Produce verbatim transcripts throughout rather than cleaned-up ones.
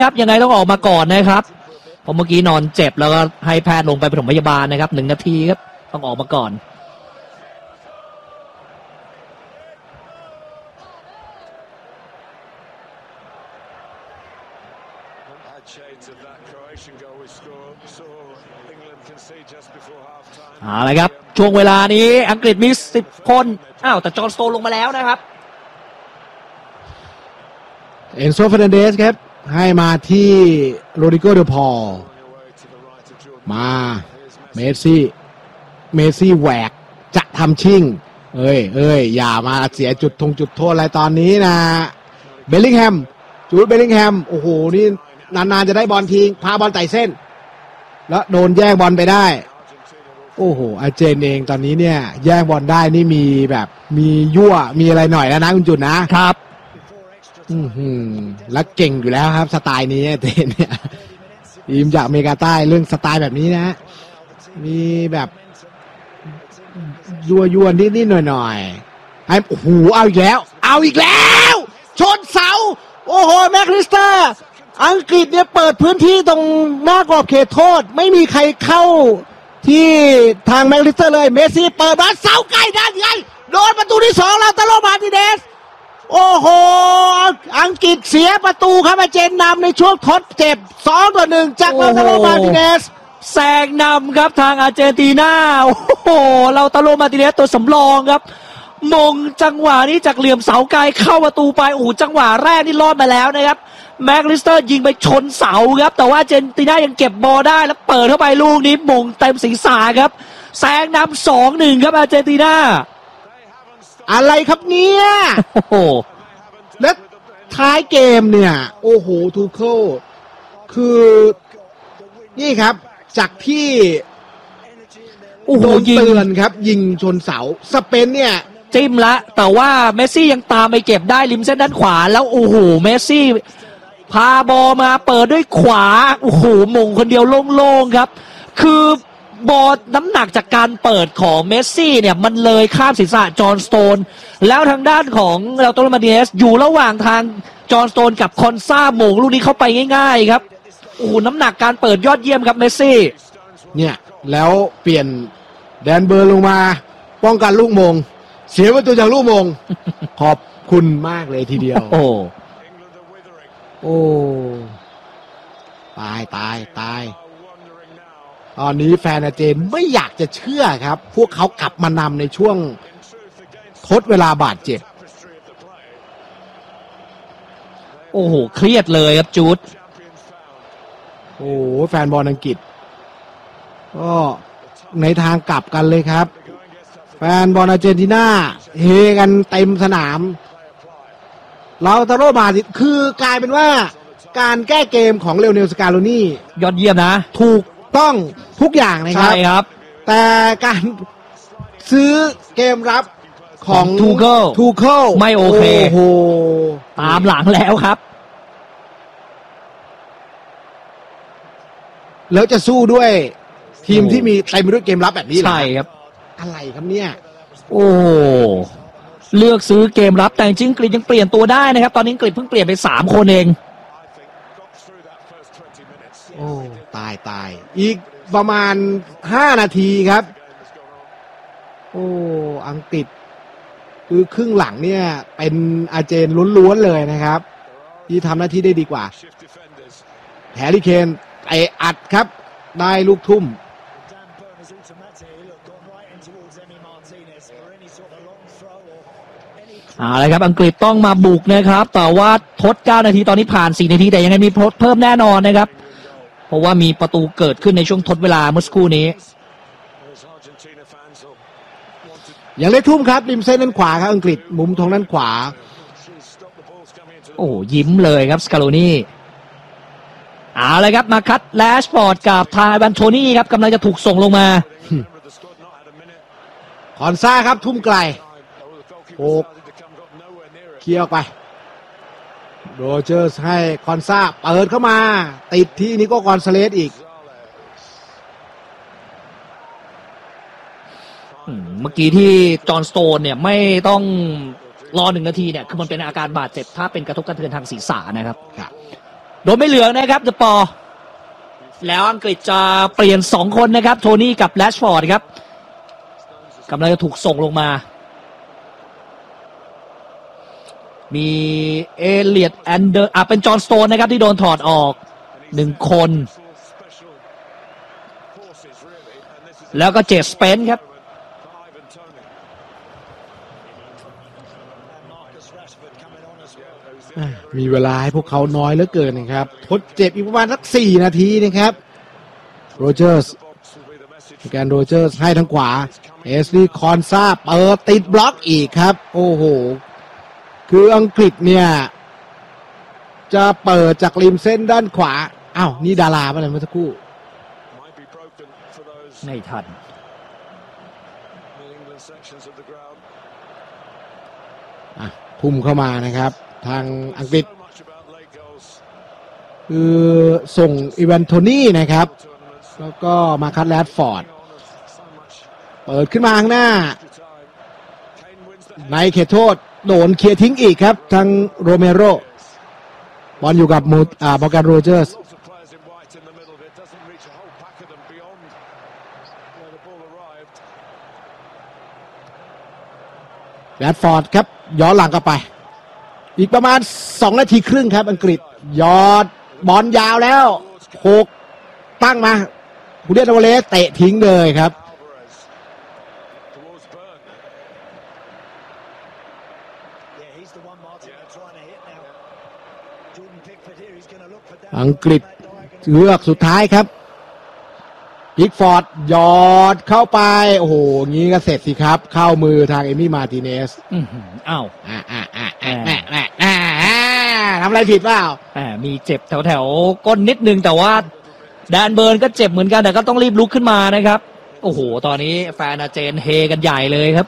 ครับยังไงต้องออกมาก่อนนะครับเพราะเมื่อกี้นอนเจ็บแล้วก็ให้แพทย์ลงไปปฐมพยาบาลนะครับหนึ่งนาทีครับต้องออกมาก่อนเอาละครับช่วงเวลานี้อังกฤษมีสิบคนอ้าวแต่จอห์นสโตนลงมาแล้วนะครับเอนโซ เฟอร์นันเดสครับให้มาที่โรดิโก เดอพอลมาเมสซี่เมสซี่แหวกจะทำชิ่งเอ้ยเอ้ยอย่ามาเสียจุดทงจุดโทษอะไรตอนนี้นะเบลลิงแฮมจูดเบลลิงแฮมโอ้โหนี่นานๆจะได้บอลทิ้งพาบอลไต่เส้นแล้วโดนแย่งบอลไปได้โอ้โหอาเจนเองตอนนี้เนี่ยแย่งบอลได้นี่มีแบบมียั่วมีอะไรหน่อยแล้วนะคุณจุดนะครับอือหือแล้วเก่งอยู่แล้วครับสไตล์นี้เจนเนี่ยทีมจากอเมริกาใต้เรื่องสไตล์แบบนี้นะมีแบบยั่วยั่วนิดนิดหน่อยหน่อยไอ้โอ้โหเอาอีกแล้วเอาอีกแล้วชนเสาโอ้โหแม็กลิสเตอร์อังกฤษเนี่ยเปิดพื้นที่ตรงหน้ากรอบเขตโทษไม่มีใครเข้าที่ทางแม็กลิสเตอร์เลยเมสซี่เปิดมาเสาใกล้ด้านใหญ่โดนประตูที่สองแล้วตาโลมาร์ติเนสโอ้โหอังกฤษเสียประตูครับอาเจนนำในช่วงทดเจ็บสองต่อหนึ่งจากลาตาโลมาร์ติเนสแซงนำครับทางอาร์เจนตินาโอ้โหลาตาโลมาร์ติเนสตัวสำรองครับมงจังหวะนี้จากเหลี่ยมเสาไกลเข้าประตูไปโอ้จังหวะแรกนี่รอดมาแล้วนะครับแม็กลิสเตอร์ยิงไปชนเสาครับแต่ว่าอาร์เจนตินายังเก็บบอลได้แล้วเปิดเข้าไปลูกนี้มงเต็มศีรษะครับแซงนำสองหนึ่งครับอาร์เจนตินาอะไรครับเนี่ยโอ้โหและท้ายเกมเนี่ยโอ้โหทูเคิลคือนี่ครับจากที่โดนเตือนครับยิงชนเสาสเปนเนี่ยจิ้มละแต่ว่าเมสซี่ยังตามไปเก็บได้ริมเส้นด้านขวาแล้วโอ้โหเมสซี่พาบอลมาเปิดด้วยขวาโอ้โหมงคนเดียวโล่งๆครับคือบอลน้ำหนักจากการเปิดของเมสซี่เนี่ยมันเลยข้ามศีรษะจอห์นสโตนแล้วทางด้านของลาโตโรมาร์ติเนสอยู่ระหว่างทางจอห์นสโตนกับคอนซ่าโมงลูกนี้เข้าไปง่ายๆครับโอ้โหน้ำหนักการเปิดยอดเยี่ยมครับเมสซี่เนี่ยแล้วเปลี่ยนแดนเบอร์ลงมาป้องกันลูกมงเสียประตูจากลูกมง ขอบคุณมากเลยทีเดียวโอ้โอ้ตายตายตายตอนนี้แฟนอาเจนไม่อยากจะเชื่อครับพวกเขากลับมานำในช่วงทดเวลาบาดเจ็บโอ้โหเครียดเลยครับจูดโอ้โหแฟนบอลอังกฤษก็ในทางกลับกันเลยครับแฟนบอลอาร์เจนตินาเฮกันเต็มสนามเราตาโรมาคือกลายเป็นว่าการแก้เกมของเลโอเนล สกาโลนี่ยอดเยี่ยมนะถูกต้องทุกอย่างนะครับใช่ครับแต่การซื้อเกมรับของทูเคิลทูเคิลไม่โอเคโอ้โหตามหลังแล้วครับแล้วจะสู้ด้วยทีมที่มีเต็มไปด้วยเกมรับแบบนี้ใช่ครับอะไรครับเนี่ยโอ้เลือกซื้อเกมรับแต่จริงอังกฤษยังเปลี่ยนตัวได้นะครับตอนนี้อังกฤษเพิ่งเปลี่ยนไปสามคนเองโอ้ตายตายอีกประมาณห้านาทีครับโอ้อังกฤษคือครึ่งหลังเนี่ยเป็นอาเจนล้วนๆเลยนะครับที่ทำหน้าที่ได้ดีกว่าแฮร์รี่เคนไออัดครับได้ลูกทุ่มเอาละครับอังกฤษต้องมาบุกนะครับแต่ว่าทดเก้านาทีตอนนี้ผ่านสี่นาทีแต่ยังไงมีทดเพิ่มแน่นอนนะครับเพราะว่ามีประตูเกิดขึ้นในช่วงทดเวลาเมื่อสักครู่นี้อย่างเล็กทุ่มครับริมเส้นด้านขวาครับอังกฤษมุมทางด้านขวาโอ้ยิ้มเลยครับสกาโลนี่เอาละครับมาคัดแลชฟอร์ดกับทายบันโทนี่ครับกำลังจะถูกส่งลงมาคอนซ่าครับทุ่มไกลโอกเคลียร์ออกไปโรเจอร์สให้คอนซ่าเปิดเข้ามาติดที่นิโก้กอนซาเลสอีกเมื่อกี้ที่จอห์นสโตนเนี่ยไม่ต้องรอหนึ่งนาทีเนี่ยคือมันเป็นอาการบาดเจ็บถ้าเป็นกระทบกระเทือนทางศีรษะนะครับโดนไม่เหลืองนะครับเดอะปอแล้วอังกฤษจะเปลี่ยนสองคนนะครับโทนี่กับแรชฟอร์ดครับกำลังจะถูกส่งลงมามีเอเลียดแอนเดอร์อ่ะเป็นจอห์นสโตนนะครับที่โดนถอดออกหนึ่งคนแล้วก็เจสเปนครับมีเวลาให้พวกเขาน้อยเหลือเกินนะครับทดเจ็บอีกประมาณสักสี่นาทีนะครับโรเจอร์สแกนโรเจอร์สให้ทางขวาเอสลีคอนซาเปิดติดบล็อกอีกครับโอ้โหคืออังกฤษเนี่ยจะเปิดจากริมเส้นด้านขวาอ้าวนี่ดาราป่ะเนี่ยเมื่อสักครู่ไม่ทันอ่ะพุ่มเข้ามานะครับทางอังกฤษคือส่งอีวานโทนี่นะครับแล้วก็มาคัตแรดฟอร์ดเปิดขึ้นมาข้างหน้าในเขตโทษโดนเคลียร์ทิ้งอีกครับทางโรเมโรบอลอยู่กับมูอ่าบอร์แกนโรเจอร์สแรดฟอร์ดครับย้อนหลังกลับไปอีกประมาณสองนาทีครึ่งครับอังกฤษยอดบอลยาวแล้วโขกตั้งมาฮูเลียน อลวาเรสเตะทิ้งเลยครับอังกฤษเลือกสุดท้ายครับพิกฟอร์ดยอดเข้าไปโอ้โหงี้ก็เสร็จสิครับเข้ามือทางเอมี่มาร์ติเนสอ้าวอ่าอ่าอ่าแม่แม่อ่าทำอะไรผิดเปล่าอ่ามีเจ็บแถวแถวก้นนิดนึงแต่ว่าแดนเบิร์นก็เจ็บเหมือนกันแต่ก็ต้องรีบลุกขึ้นมานะครับโอ้โหตอนนี้แฟนอาเจนเฮกันใหญ่เลยครับ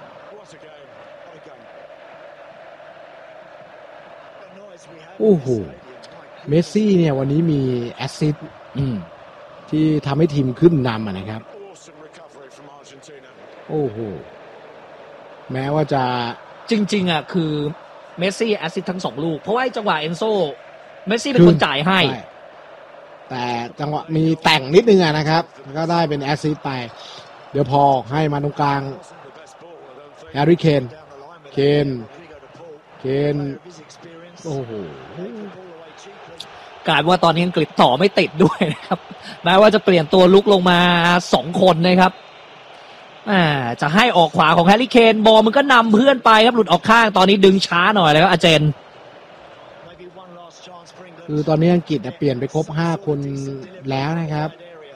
โอ้โหเมสซี่เนี่ยวันนี้มีแอสซิสต์ที่ทำให้ทีมขึ้นนำนะครับโอ้โหแม้ว่าจะจริงๆอ่ะคือเมสซี่แอสซิสต์ทั้งสองลูกเพราะว่าจังหวะเอนโซเมสซี่เป็นคนจ่ายให้แต่จังหวะมีแต่งนิดนึงนะครับก็ได้เป็นแอสซิสต์ไปเดี๋ยวพอให้มาตรงกลางแฮร์รี่เคนเคนเคนโอ้โหกลายว่าตอนนี้อังกฤษต่อไม่ติดด้วยนะครับแม้ว่าจะเปลี่ยนตัวลุกลงมาสองคนนะครับอ่าจะให้ออกขวาของแฮร์รี่เคนบอลมันก็นำเพื่อนไปครับหลุดออกข้างตอนนี้ดึงช้าหน่อยเลยครับอาเจนคือตอนนี้อังกฤษเปลี่ยนไปครบห้าคนแล้วนะครับ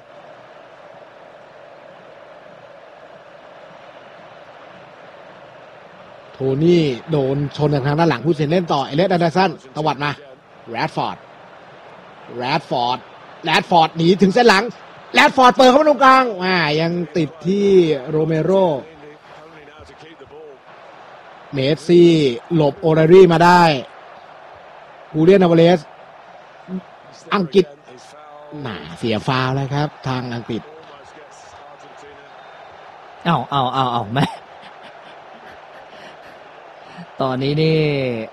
โทนี่โดนชนทางด้านหลังผู้เล่นเล่นต่อเอเลส แอนเดอร์สันตวัดมาแรดฟอร์ดแรดฟอร์ดแรดฟอร์ดหนีถึงเส้นหลังแรดฟอร์ดเปิดเข้ามาตรงกลางอ่ายังติดที่โรเมโรเมสซี่หลบโอรารี่มาได้ฮูเลียน อลวาเรสอังกฤษหน่าเสียฟาวแล้วครับทางอังกฤษเอาเอาเอาเอาแม่ตอนนี้นี่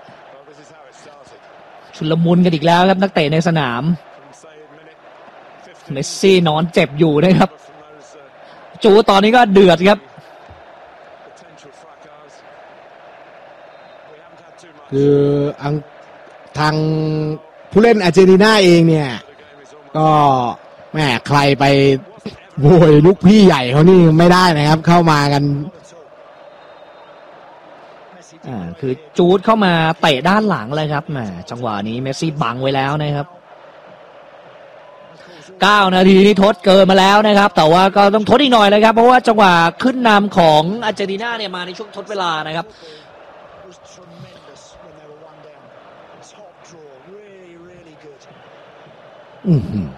ชุลมุนกันอีกแล้วครับนักเตะในสนามเมสซี่นอนเจ็บอยู่นะครับจูตอนนี้ก็เดือดครับคือทางผู้เล่นอาร์เจนตินาเองเนี่ยก็แม่ใครไปโวยลูกพี่ใหญ่เขานี่ไม่ได้นะครับเข้ามากันอ่าคือจูดเข้ามาเตะด้านหลังเลยครับแหมจังหวะนี้เมสซี่บังไว้แล้วนะครับเก้านาทีนี่ทดเกินมาแล้วนะครับแต่ว่าก็ต้องทดอีกหน่อยเลยครับเพราะว่าจังหวะขึ้นนำของอาร์เจนตินาเนี่ยมาในช่วงทดเวลานะครับอือหือ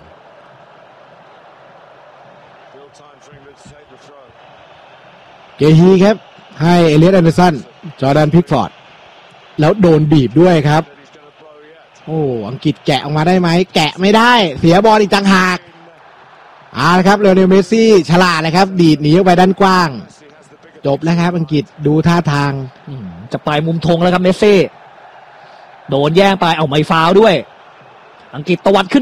เกฮีครับให้เอเลียส แอนเดอร์สันจอร์แดนพิกฟอร์ดแล้วโดนบีบด้วยครับโอ้อังกฤษแกะออกมาได้ไหมแกะไม่ได้เสียบอลอีกต่างหากอ่าครับเลโอเนล เมสซี่ฉลาดเลยครับดีดหนีออกไปด้านกว้างจบแล้วครับอังกฤษดูท่าทางจะไปมุมธงแล้วครับเมสซี่โดนแย่งไปเอาไม่ฟาวด้วยอังกฤษตะวัดขึ้น